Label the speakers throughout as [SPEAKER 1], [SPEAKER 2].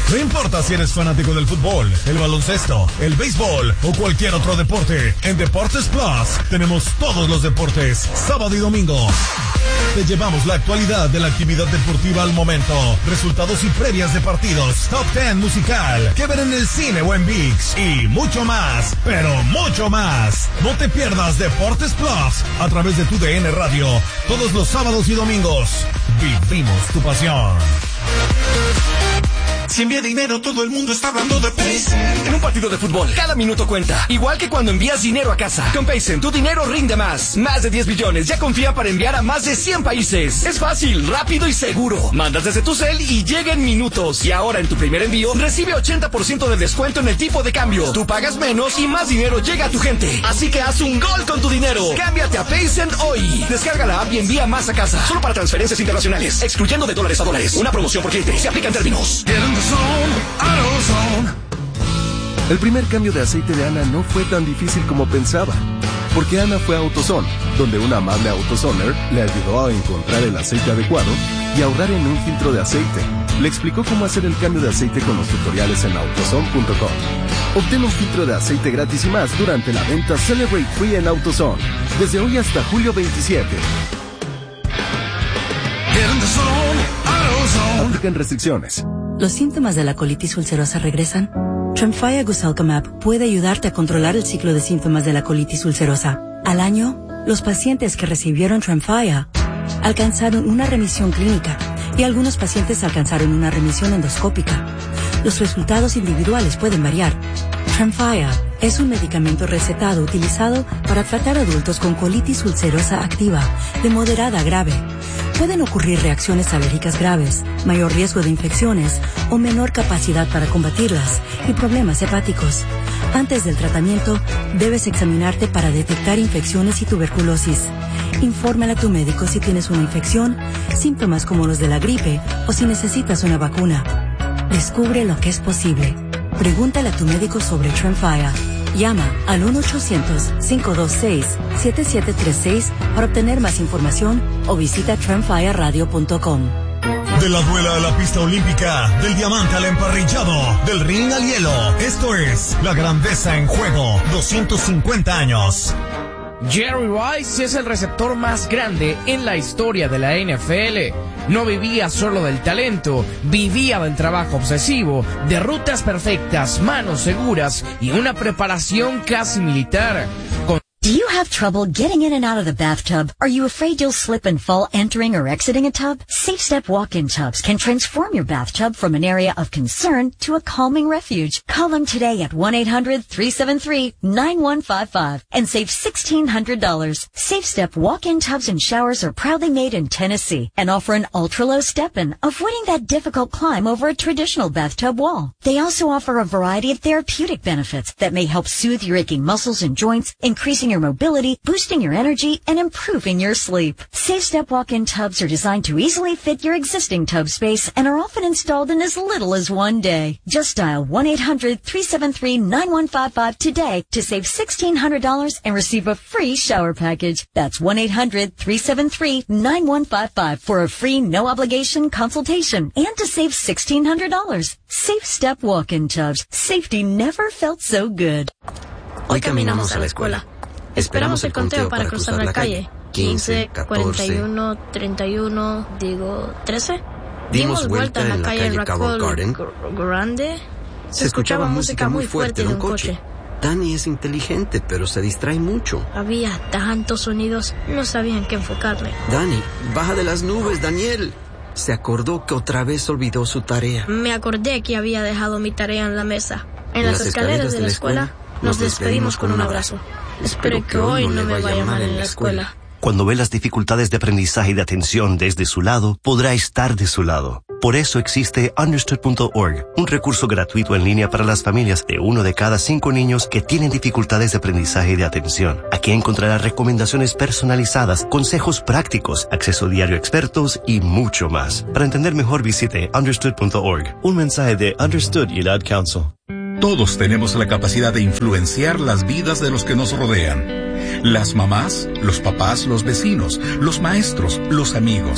[SPEAKER 1] No importa si eres fanático del fútbol, el baloncesto, el béisbol o cualquier otro deporte, en Deportes Plus tenemos todos los deportes, sábado y domingo. Te llevamos la actualidad de la actividad deportiva al momento, resultados y previas de partidos, top 10 musical, que ver en el cine o en ViX y mucho más, pero mucho más. No te pierdas Deportes Plus a través de tu DN Radio, todos los sábados y domingos. Vivimos tu pasión.
[SPEAKER 2] Si envía dinero, todo el mundo está hablando de Paycen.
[SPEAKER 3] En un partido de fútbol, cada minuto cuenta. Igual que cuando envías dinero a casa. Con Paycen, tu dinero rinde más. Más de 10 billones ya confía para enviar a más de 100 países. Es fácil, rápido y seguro. Mandas desde tu cel y llega en minutos. Y ahora en tu primer envío, recibe 80% de descuento en el tipo de cambio. Tú pagas menos y más dinero llega a tu gente. Así que haz un gol con tu dinero. Cámbiate a Paycen hoy. Descarga la app y envía más a casa. Solo para transferencias internacionales, excluyendo de dólares a dólares. Una promoción por cliente. Se aplica en términos.
[SPEAKER 4] El primer cambio de aceite de Ana no fue tan difícil como pensaba, porque Ana fue a AutoZone, donde una amable AutoZoner le ayudó a encontrar el aceite adecuado y ahorrar en un filtro de aceite. Le explicó cómo hacer el cambio de aceite con los tutoriales en autozone.com. Obtén un filtro de aceite gratis y más durante la venta Celebrate Free en AutoZone, desde hoy hasta julio 27. Aplican restricciones.
[SPEAKER 5] ¿Los síntomas de la colitis ulcerosa regresan? Tremfya Guselkumab puede ayudarte a controlar el ciclo de síntomas de la colitis ulcerosa. Al año, los pacientes que recibieron Tremfya alcanzaron una remisión clínica y algunos pacientes alcanzaron una remisión endoscópica. Los resultados individuales pueden variar. Tremfya es un medicamento recetado utilizado para tratar adultos con colitis ulcerosa activa, de moderada a grave. Pueden ocurrir reacciones alérgicas graves, mayor riesgo de infecciones o menor capacidad para combatirlas y problemas hepáticos. Antes del tratamiento, debes examinarte para detectar infecciones y tuberculosis. Infórmale a tu médico si tienes una infección, síntomas como los de la gripe o si necesitas una vacuna. Descubre lo que es posible. Pregúntale a tu médico sobre Tremfya. Llama al 1-800-526-7736 para obtener más información o visita tremfyaradio.com.
[SPEAKER 1] De la duela a la pista olímpica, del diamante al emparrillado, del ring al hielo. Esto es La Grandeza en Juego, 250 años.
[SPEAKER 6] Jerry Rice es el receptor más grande en la historia de la NFL. No vivía solo del talento, vivía del trabajo obsesivo, de rutas perfectas, manos seguras y una preparación casi militar.
[SPEAKER 7] Do you have trouble getting in and out of the bathtub? Are you afraid you'll slip and fall entering or exiting a tub? Safe Step walk-in tubs can transform your bathtub from an area of concern to a calming refuge. Call them today at 1-800-373-9155 and save $1,600. Safe Step walk-in tubs and showers are proudly made in Tennessee and offer an ultra-low step-in, avoiding that difficult climb over a traditional bathtub wall. They also offer a variety of therapeutic benefits that may help soothe your aching muscles and joints, increasing your mobility, boosting your energy, and improving your sleep. Safe Step walk-in tubs are designed to easily fit your existing tub space and are often installed in as little as one day. Just dial 1-800-373-9155 today to save $1,600 and receive a free shower package. That's 1-800-373-9155 for a free no-obligation consultation and to save $1,600. Safe Step walk-in tubs. Safety never felt so good.
[SPEAKER 8] Hoy caminamos a la escuela. Esperamos el conteo para cruzar la calle. 15, 41, 31, 13. Dimos vuelta en la calle Raccoon Garden. Grande. Se escuchaba música muy fuerte de un coche.
[SPEAKER 9] Danny es inteligente, pero se distrae mucho.
[SPEAKER 8] Había tantos sonidos, no sabía en qué enfocarle.
[SPEAKER 9] Danny, baja de las nubes, Daniel. Se acordó que otra vez olvidó su tarea.
[SPEAKER 8] Me acordé que había dejado mi tarea en la mesa. En las escaleras de la escuela nos despedimos con un abrazo. Espero que hoy no me vaya mal en la escuela.
[SPEAKER 10] Cuando ve las dificultades de aprendizaje y de atención desde su lado, podrá estar de su lado. Por eso existe Understood.org, un recurso gratuito en línea para las familias de 1 de cada 5 niños que tienen dificultades de aprendizaje y de atención. Aquí encontrará recomendaciones personalizadas, consejos prácticos, acceso diario a expertos y mucho más. Para entender mejor, visite Understood.org. Un mensaje de Understood y el Ad Council.
[SPEAKER 11] Todos tenemos la capacidad de influenciar las vidas de los que nos rodean. Las mamás, los papás, los vecinos, los maestros, los amigos.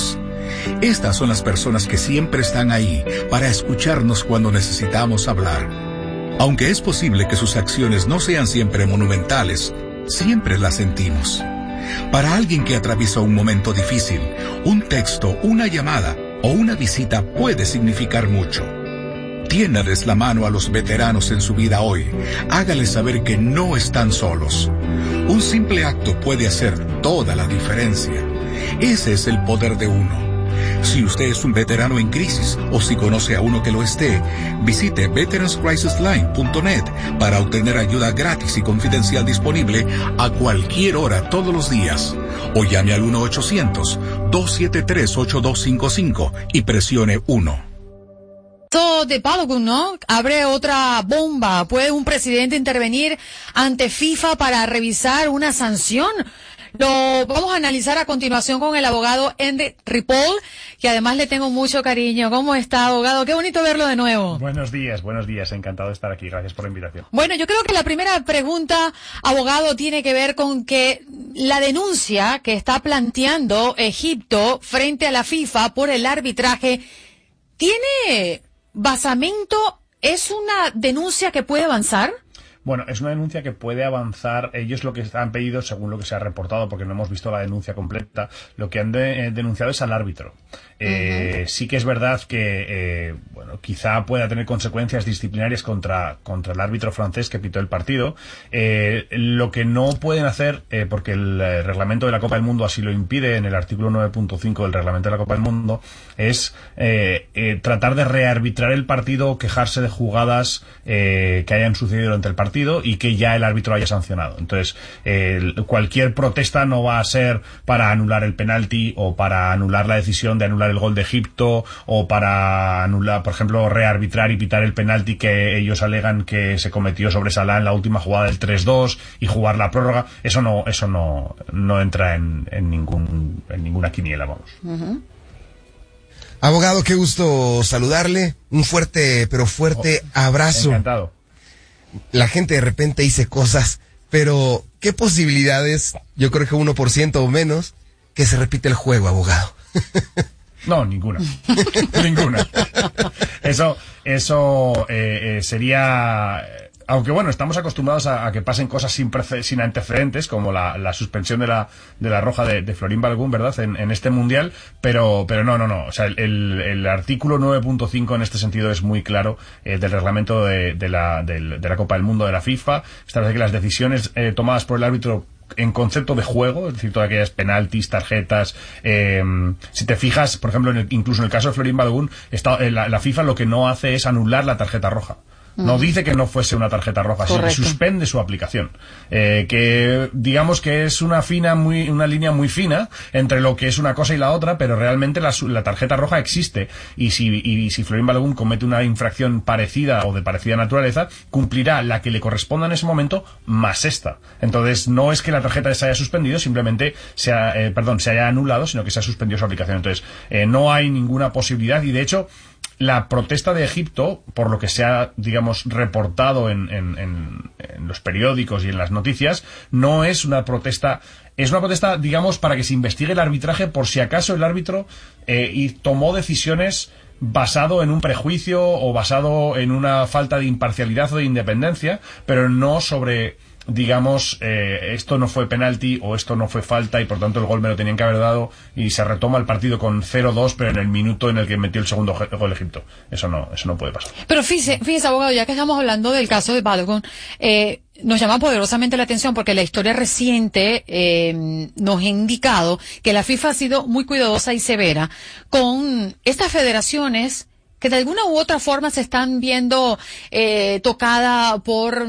[SPEAKER 11] Estas son las personas que siempre están ahí para escucharnos cuando necesitamos hablar. Aunque es posible que sus acciones no sean siempre monumentales, siempre las sentimos. Para alguien que atraviesa un momento difícil, un texto, una llamada o una visita puede significar mucho. Tiéndales la mano a los veteranos en su vida hoy. Hágales saber que no están solos. Un simple acto puede hacer toda la diferencia. Ese es el poder de uno. Si usted es un veterano en crisis o si conoce a uno que lo esté, visite veteranscrisisline.net para obtener ayuda gratis y confidencial disponible a cualquier hora todos los días. O llame al 1-800-273-8255 y presione 1.
[SPEAKER 12] De Balogun, ¿no? Abre otra bomba. ¿Puede un presidente intervenir ante FIFA para revisar una sanción? Lo vamos a analizar a continuación con el abogado Andy Ripoll, que además le tengo mucho cariño. ¿Cómo está, abogado? Qué bonito verlo de nuevo.
[SPEAKER 13] Buenos días. Encantado de estar aquí. Gracias por la invitación.
[SPEAKER 12] Bueno, yo creo que la primera pregunta, abogado, tiene que ver con que la denuncia que está planteando Egipto frente a la FIFA por el arbitraje tiene basamento. ¿Es una denuncia que puede avanzar?
[SPEAKER 13] Bueno, es una denuncia que puede avanzar. Ellos lo que han pedido, según lo que se ha reportado, porque no hemos visto la denuncia completa, lo que han denunciado es al árbitro. Sí que es verdad que, quizá pueda tener consecuencias disciplinarias contra el árbitro francés que pitó el partido. Lo que no pueden hacer, porque el reglamento de la Copa del Mundo así lo impide, en el artículo 9.5 del reglamento de la Copa del Mundo, es tratar de rearbitrar el partido o quejarse de jugadas que hayan sucedido durante el partido y que ya el árbitro haya sancionado. Entonces, cualquier protesta no va a ser para anular el penalti o para anular la decisión de anular el gol de Egipto o para anular, por ejemplo, rearbitrar y pitar el penalti que ellos alegan que se cometió sobre Salah en la última jugada del 3-2 y jugar la prórroga. Eso no entra en ninguna quiniela, vamos.
[SPEAKER 14] Abogado, qué gusto saludarle. Un fuerte, pero fuerte abrazo.
[SPEAKER 13] Encantado.
[SPEAKER 14] La gente de repente dice cosas, pero ¿qué posibilidades? Yo creo que 1% o menos que se repite el juego, abogado.
[SPEAKER 13] No, ninguna. Ninguna. Eso sería... Aunque bueno, estamos acostumbrados a que pasen cosas sin antecedentes, como la suspensión de la roja de Florín Balogun, ¿verdad?, en este mundial, pero no. O sea, el artículo 9.5 en este sentido es muy claro, del reglamento de la Copa del Mundo de la FIFA. Establece que las decisiones tomadas por el árbitro en concepto de juego, es decir, todas aquellas penaltis, tarjetas, si te fijas, por ejemplo, incluso en el caso de Florín Balogun, la FIFA lo que no hace es anular la tarjeta roja. No dice que no fuese una tarjeta roja, sino que suspende su aplicación. Que digamos que es una línea muy fina entre lo que es una cosa y la otra, pero realmente la tarjeta roja existe. Y si Florín Balogun comete una infracción parecida o de parecida naturaleza, cumplirá la que le corresponda en ese momento más esta. Entonces no es que la tarjeta se haya suspendido, simplemente se haya anulado, sino que se ha suspendido su aplicación. Entonces no hay ninguna posibilidad, y de hecho la protesta de Egipto, por lo que se ha, digamos, reportado en los periódicos y en las noticias, no es una protesta, es una protesta, digamos, para que se investigue el arbitraje por si acaso el árbitro tomó decisiones basado en un prejuicio o basado en una falta de imparcialidad o de independencia, pero no sobre, digamos, esto no fue penalti o esto no fue falta y por tanto el gol me lo tenían que haber dado, y se retoma el partido con 0-2, pero en el minuto en el que metió el segundo gol Egipto. Eso no puede pasar.
[SPEAKER 12] Pero fíjese, abogado, ya que estamos hablando del caso de Balogun, nos llama poderosamente la atención porque la historia reciente nos ha indicado que la FIFA ha sido muy cuidadosa y severa con estas federaciones que de alguna u otra forma se están viendo tocada por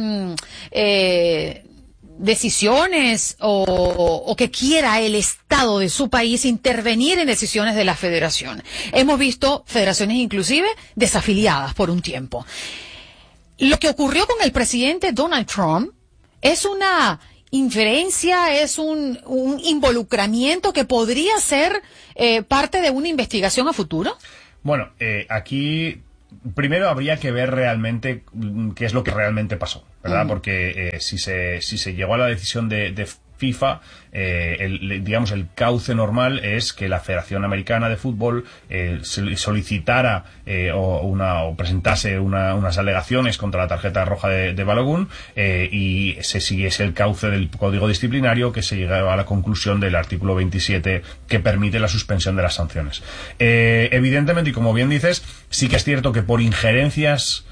[SPEAKER 12] decisiones o que quiera el Estado de su país intervenir en decisiones de la federación. Hemos visto federaciones inclusive desafiliadas por un tiempo. Lo que ocurrió con el presidente Donald Trump es una inferencia, es un involucramiento que podría ser parte de una investigación a futuro.
[SPEAKER 13] Bueno, aquí primero habría que ver realmente qué es lo que realmente pasó, ¿verdad? Porque si se llegó a la decisión de FIFA, digamos, el cauce normal es que la Federación Americana de Fútbol solicitara o presentase unas alegaciones contra la tarjeta roja de Balogun, y se siguiese el cauce del código disciplinario, que se llegaba a la conclusión del artículo 27 que permite la suspensión de las sanciones. Evidentemente, y como bien dices, sí que es cierto que por injerencias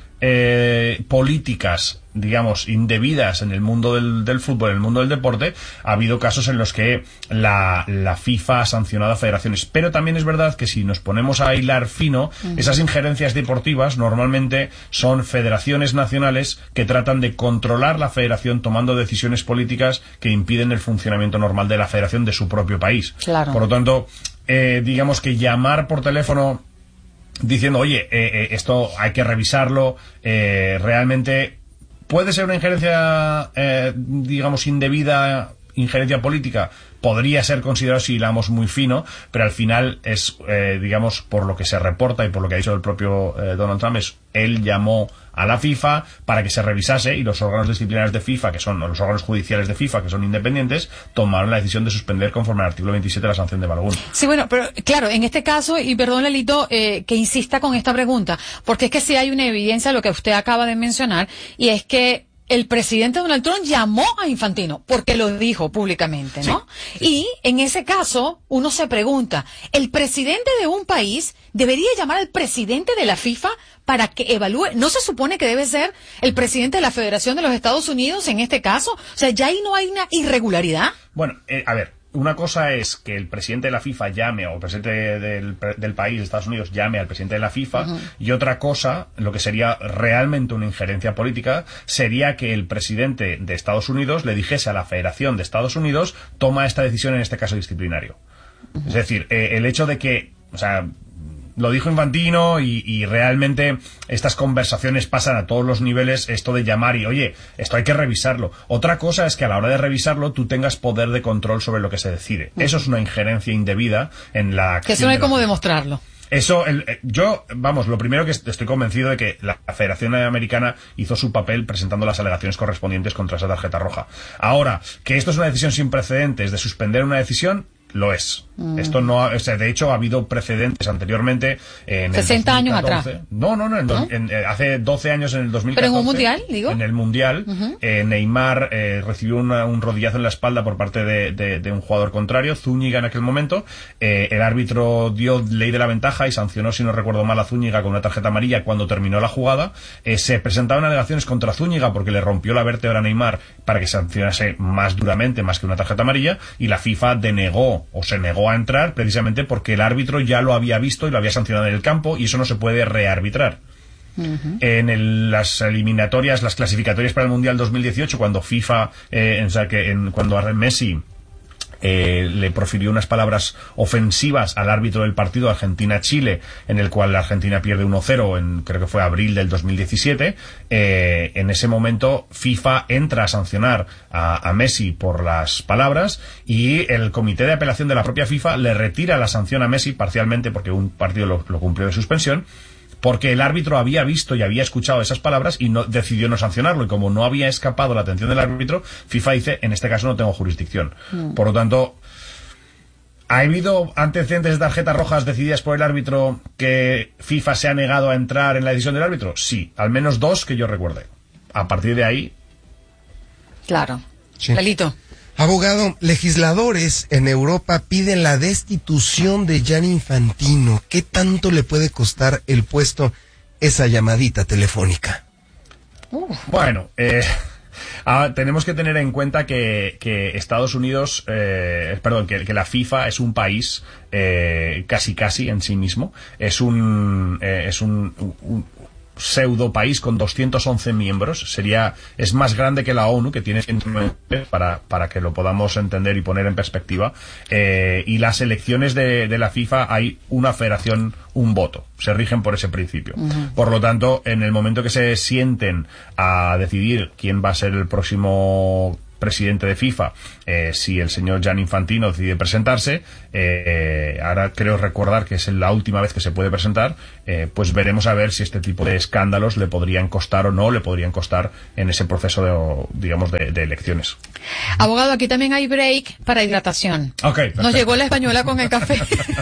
[SPEAKER 13] políticas, digamos, indebidas en el mundo del fútbol, en el mundo del deporte, ha habido casos en los que la FIFA ha sancionado a federaciones. Pero también es verdad que si nos ponemos a hilar fino, esas injerencias deportivas normalmente son federaciones nacionales que tratan de controlar la federación tomando decisiones políticas que impiden el funcionamiento normal de la federación de su propio país.
[SPEAKER 12] Claro.
[SPEAKER 13] Por lo tanto, digamos que llamar por teléfono diciendo, oye, esto hay que revisarlo, realmente puede ser una injerencia, digamos, indebida, injerencia política. Podría ser considerado si hilamos muy fino, pero al final es, digamos, por lo que se reporta y por lo que ha dicho el propio Donald Trump, él llamó a la FIFA para que se revisase, y los órganos disciplinarios de FIFA, que son los órganos judiciales de FIFA, que son independientes, tomaron la decisión de suspender conforme al artículo 27 de la sanción de Balogun.
[SPEAKER 12] Sí, bueno, pero claro, en este caso, y perdón, Lelito, que insista con esta pregunta, porque es que sí hay una evidencia de lo que usted acaba de mencionar, y es que el presidente Donald Trump llamó a Infantino, porque lo dijo públicamente, ¿no? Sí. Y en ese caso, uno se pregunta, ¿el presidente de un país debería llamar al presidente de la FIFA para que evalúe? ¿No se supone que debe ser el presidente de la Federación de los Estados Unidos en este caso? O sea, ¿ya ahí no hay una irregularidad?
[SPEAKER 13] Bueno, a ver. Una cosa es que el presidente de la FIFA llame, o el presidente del país, de Estados Unidos, llame al presidente de la FIFA, y otra cosa, lo que sería realmente una injerencia política, sería que el presidente de Estados Unidos le dijese a la Federación de Estados Unidos, toma esta decisión en este caso disciplinario. Es decir, el hecho de que, o sea, lo dijo Infantino, y realmente estas conversaciones pasan a todos los niveles, esto de llamar y, oye, esto hay que revisarlo. Otra cosa es que a la hora de revisarlo tú tengas poder de control sobre lo que se decide. Eso es una injerencia indebida en la acción.
[SPEAKER 12] Que eso no hay cómo demostrarlo.
[SPEAKER 13] Eso, lo primero que estoy convencido de que la Federación Americana hizo su papel presentando las alegaciones correspondientes contra esa tarjeta roja. Ahora, que esto es una decisión sin precedentes de suspender una decisión, lo es. Esto no, o sea, de hecho ha habido precedentes anteriormente en
[SPEAKER 12] 60 años atrás.
[SPEAKER 13] No, hace 12 años, en el 2014.
[SPEAKER 12] Pero en un mundial, digo.
[SPEAKER 13] En el mundial, Neymar recibió un rodillazo en la espalda por parte de un jugador contrario, Zúñiga en aquel momento. El árbitro dio ley de la ventaja y sancionó, si no recuerdo mal, a Zúñiga con una tarjeta amarilla cuando terminó la jugada. Se presentaban alegaciones contra Zúñiga porque le rompió la vértebra a Neymar para que sancionase más duramente, más que una tarjeta amarilla, y la FIFA se negó a entrar precisamente porque el árbitro ya lo había visto y lo había sancionado en el campo, y eso no se puede rearbitrar. Las eliminatorias, las clasificatorias para el Mundial 2018, cuando FIFA, cuando Messi le profirió unas palabras ofensivas al árbitro del partido Argentina-Chile, en el cual la Argentina pierde 1-0 creo que fue abril del 2017, en ese momento FIFA entra a sancionar a Messi por las palabras, y el comité de apelación de la propia FIFA le retira la sanción a Messi parcialmente, porque un partido lo cumplió de suspensión, porque el árbitro había visto y había escuchado esas palabras y decidió no sancionarlo, y como no había escapado la atención del árbitro, FIFA dice, en este caso no tengo jurisdicción. Por lo tanto, ¿ha habido antecedentes de tarjetas rojas decididas por el árbitro que FIFA se ha negado a entrar en la decisión del árbitro? Sí, al menos 2 que yo recuerde. A partir de ahí...
[SPEAKER 12] Claro. Sí. Lalito.
[SPEAKER 14] Abogado, legisladores en Europa piden la destitución de Gianni Infantino. ¿Qué tanto le puede costar el puesto esa llamadita telefónica?
[SPEAKER 13] Bueno, tenemos que tener en cuenta que Estados Unidos, que la FIFA es un país casi en sí mismo. Es un pseudo país con 211 miembros. Es más grande que la ONU, que tiene 109, para que lo podamos entender y poner en perspectiva. Y las elecciones de la FIFA, hay una federación, un voto. Se rigen por ese principio. Por lo tanto, en el momento que se sienten a decidir quién va a ser el próximo presidente de FIFA, si el señor Gianni Infantino decide presentarse, ahora creo recordar que es la última vez que se puede presentar, pues veremos a ver si este tipo de escándalos le podrían costar o no le podrían costar en ese proceso de elecciones.
[SPEAKER 12] Abogado, aquí también hay break para hidratación.
[SPEAKER 13] Okay,
[SPEAKER 12] nos llegó la española con el café.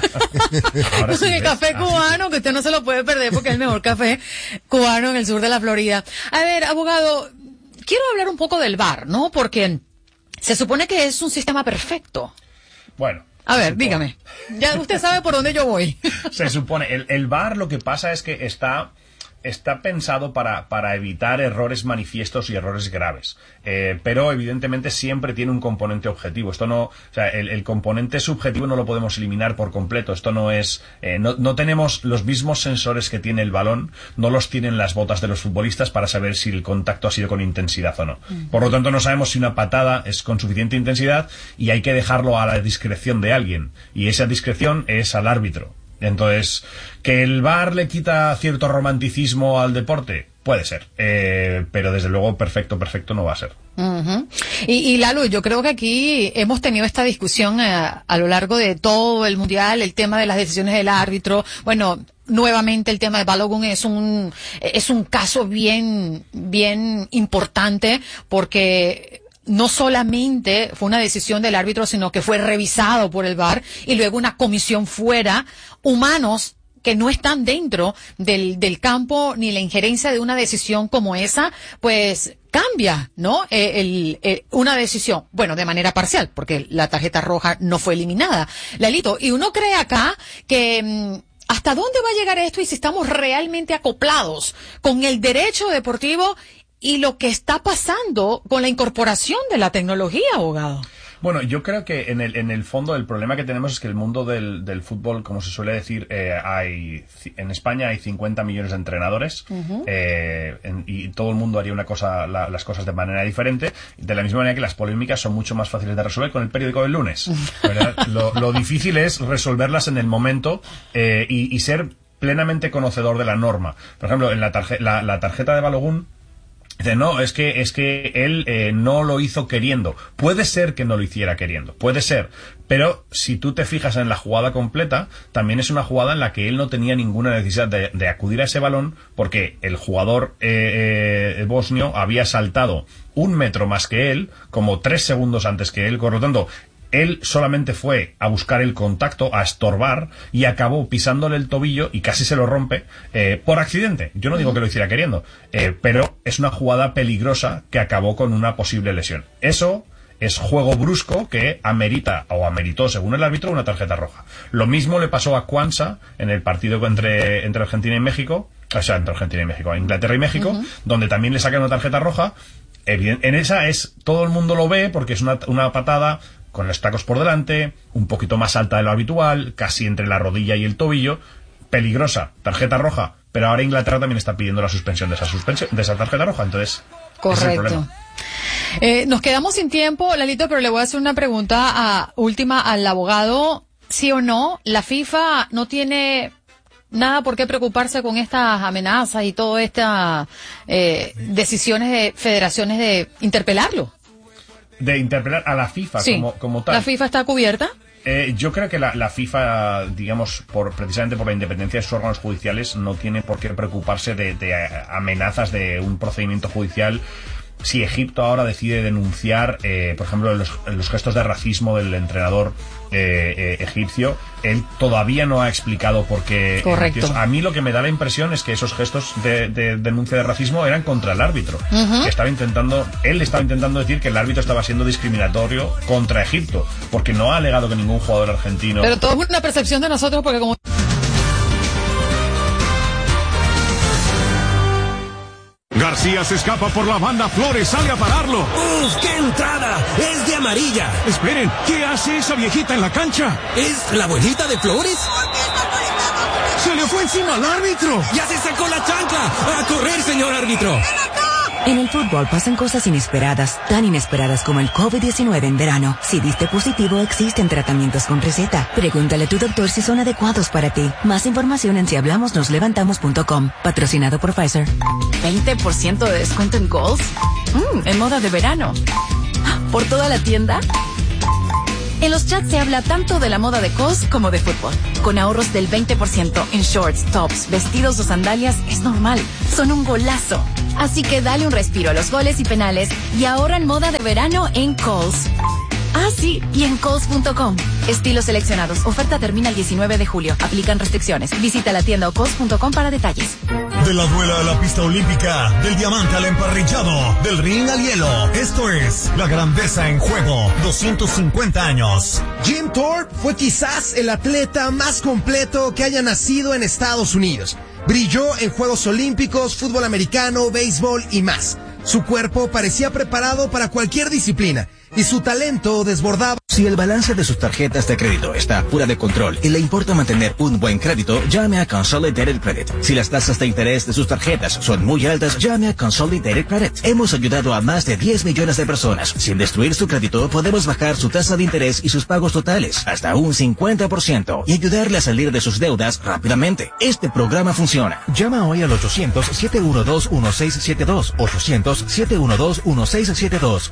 [SPEAKER 13] Ahora sí,
[SPEAKER 12] el café cubano, que usted no se lo puede perder porque es el mejor café cubano en el sur de la Florida. A ver, abogado, quiero hablar un poco del VAR, ¿no? Porque se supone que es un sistema perfecto.
[SPEAKER 13] Bueno.
[SPEAKER 12] A ver, dígame. Ya usted sabe por dónde yo voy.
[SPEAKER 13] Se supone. El VAR lo que pasa es que está pensado para evitar errores manifiestos y errores graves. Pero evidentemente siempre tiene un componente objetivo. Esto no, o sea, el componente subjetivo no lo podemos eliminar por completo. Esto no es, no tenemos los mismos sensores que tiene el balón, no los tienen las botas de los futbolistas para saber si el contacto ha sido con intensidad o no. Por lo tanto, no sabemos si una patada es con suficiente intensidad y hay que dejarlo a la discreción de alguien. Y esa discreción es al árbitro. Entonces, ¿que el VAR le quita cierto romanticismo al deporte? Puede ser, pero desde luego perfecto no va a ser.
[SPEAKER 12] Uh-huh. Y Lalo, yo creo que aquí hemos tenido esta discusión a lo largo de todo el Mundial, el tema de las decisiones del árbitro. Bueno, nuevamente el tema de Balogun es un caso bien importante porque no solamente fue una decisión del árbitro, sino que fue revisado por el VAR y luego una comisión fuera, humanos que no están dentro del campo ni la injerencia de una decisión como esa, pues cambia, ¿no? Una decisión, bueno, de manera parcial, porque la tarjeta roja no fue eliminada. Lalito, y uno cree acá que ¿hasta dónde va a llegar esto y si estamos realmente acoplados con el derecho deportivo y lo que está pasando con la incorporación de la tecnología, abogado?
[SPEAKER 13] Bueno, yo creo que en el fondo el problema que tenemos es que el mundo del fútbol, como se suele decir, en España hay 50 millones de entrenadores. Uh-huh. Y todo el mundo haría las cosas de manera diferente, de la misma manera que las polémicas son mucho más fáciles de resolver con el periódico del lunes, ¿verdad? Lo difícil es resolverlas en el momento y ser plenamente conocedor de la norma. Por ejemplo, en la tarjeta de Balogun, dice, no, es que él no lo hizo queriendo. Puede ser que no lo hiciera queriendo, puede ser. Pero si tú te fijas en la jugada completa, también es una jugada en la que él no tenía ninguna necesidad de acudir a ese balón porque el jugador bosnio había saltado 1 metro más que él, como 3 segundos antes que él, por lo tanto, él solamente fue a buscar el contacto, a estorbar, y acabó pisándole el tobillo y casi se lo rompe por accidente. Yo no digo que lo hiciera queriendo, pero es una jugada peligrosa que acabó con una posible lesión. Eso es juego brusco que ameritó, según el árbitro, una tarjeta roja. Lo mismo le pasó a Quansah en el partido entre Argentina y México, o sea, entre Argentina y México, Inglaterra y México, uh-huh, donde también le sacan una tarjeta roja. En esa todo el mundo lo ve porque es una patada con los tacos por delante, un poquito más alta de lo habitual, casi entre la rodilla y el tobillo, peligrosa, tarjeta roja, pero ahora Inglaterra también está pidiendo la suspensión de esa tarjeta roja, entonces
[SPEAKER 12] correcto.
[SPEAKER 13] Ese es el problema.
[SPEAKER 12] Nos quedamos sin tiempo, Lalito, pero le voy a hacer una pregunta última al abogado. ¿Sí o no? La FIFA no tiene nada por qué preocuparse con estas amenazas y todas estas decisiones de federaciones de interpelarlo.
[SPEAKER 13] De interpelar a la FIFA,
[SPEAKER 12] sí,
[SPEAKER 13] como tal.
[SPEAKER 12] ¿La FIFA está cubierta?
[SPEAKER 13] Yo creo que la FIFA, digamos, precisamente por la independencia de sus órganos judiciales, no tiene por qué preocuparse de amenazas de un procedimiento judicial. Si Egipto ahora decide denunciar, por ejemplo, los gestos de racismo del entrenador egipcio, él todavía no ha explicado por qué.
[SPEAKER 12] Correcto.
[SPEAKER 13] A mí lo que me da la impresión es que esos gestos de denuncia de racismo eran contra el árbitro. Uh-huh. Que él estaba intentando decir que el árbitro estaba siendo discriminatorio contra Egipto, porque no ha alegado que ningún jugador argentino.
[SPEAKER 12] Pero todo es una percepción de nosotros, porque como
[SPEAKER 1] García se escapa por la banda, Flores sale a pararlo.
[SPEAKER 15] ¡Uf, qué entrada! ¡Es de amarilla!
[SPEAKER 1] Esperen, ¿qué hace esa viejita en la cancha?
[SPEAKER 15] ¿Es la abuelita de Flores?
[SPEAKER 1] ¡Se le fue encima al árbitro!
[SPEAKER 15] ¡Ya se sacó la chancla! ¡A correr, señor árbitro!
[SPEAKER 5] En el fútbol pasan cosas inesperadas, tan inesperadas como el COVID-19 en verano. Si diste positivo, existen tratamientos con receta. Pregúntale a tu doctor si son adecuados para ti. Más información en sihablamosnoslevantamos.com. Patrocinado por Pfizer.
[SPEAKER 16] 20% de descuento en Golf. En moda de verano. ¿Por toda la tienda? En los chats se habla tanto de la moda de COS como de fútbol. Con ahorros del 20% en shorts, tops, vestidos o sandalias es normal. Son un golazo. Así que dale un respiro a los goles y penales y ahorra en moda de verano en Kohl's. Ah, sí, y en Kohl's.com. Estilos seleccionados. Oferta termina el 19 de julio. Aplican restricciones. Visita la tienda o Kohl's.com para detalles.
[SPEAKER 1] De la duela a la pista olímpica, del diamante al emparrillado, del ring al hielo. Esto es La Grandeza en Juego, 250 años.
[SPEAKER 14] Jim Thorpe fue quizás el atleta más completo que haya nacido en Estados Unidos. Brilló en Juegos Olímpicos, fútbol americano, béisbol y más. Su cuerpo parecía preparado para cualquier disciplina y su talento desbordaba.
[SPEAKER 17] Si el balance de sus tarjetas de crédito está fuera de control y le importa mantener un buen crédito, llame a Consolidated Credit. Si las tasas de interés de sus tarjetas son muy altas, llame a Consolidated Credit. Hemos ayudado a más de 10 millones de personas. Sin destruir su crédito, podemos bajar su tasa de interés y sus pagos totales hasta un 50% y ayudarle a salir de sus deudas rápidamente. Este programa funciona. Llama hoy al 800-712-1672. 800-712-1672.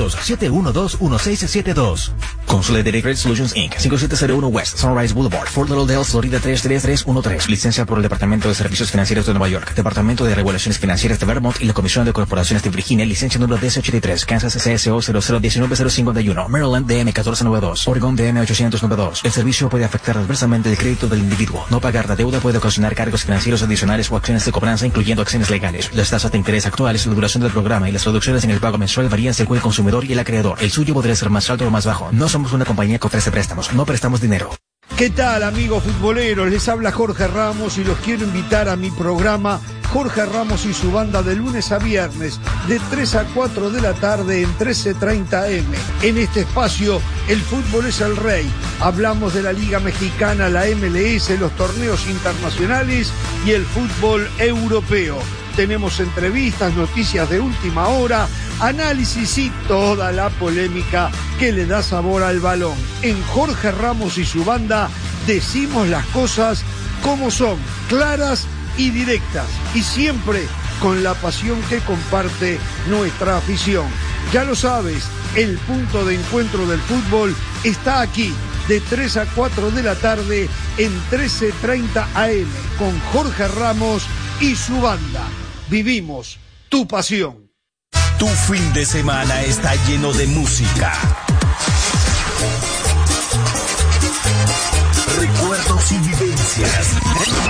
[SPEAKER 17] 800-712-1672. Consolidated Credit Solutions Inc. 5701 West Sunrise Boulevard, Fort Lauderdale, Florida 33313. Licencia por el Departamento de Servicios Financieros de Nueva York, Departamento de Regulaciones Financieras de Vermont y la Comisión de Corporaciones de Virginia. Licencia número DC83. Kansas CSO 0019051. Maryland DM 1492. Oregon DM 892. El servicio puede afectar adversamente el crédito del individuo. No pagar la deuda puede ocasionar cargos financieros adicionales o acciones de cobranza, incluyendo acciones legales. Las tasas de interés actuales, la duración del programa y las reducciones en el pago mensual varían según el consumidor y el acreedor. El suyo podría ser más alto o más bajo. No somos una compañía que ofrece préstamos, no prestamos dinero.
[SPEAKER 18] ¿Qué tal, amigos futboleros? Les habla Jorge Ramos y los quiero invitar a mi programa Jorge Ramos y su banda de lunes a viernes de 3 a 4 de la tarde en 13:30 AM. En este espacio, el fútbol es el rey. Hablamos de la Liga Mexicana, la MLS, los torneos internacionales y el fútbol europeo. Tenemos entrevistas, noticias de última hora, análisis y toda la polémica que le da sabor al balón. En Jorge Ramos y su banda decimos las cosas como son, claras y directas, y siempre con la pasión que comparte nuestra afición. Ya lo sabes, el punto de encuentro del fútbol está aquí, de 3 a 4 de la tarde en 13:30 AM, con Jorge Ramos y su banda. Vivimos tu pasión.
[SPEAKER 19] Tu fin de semana está lleno de música, recuerdos y vivencias.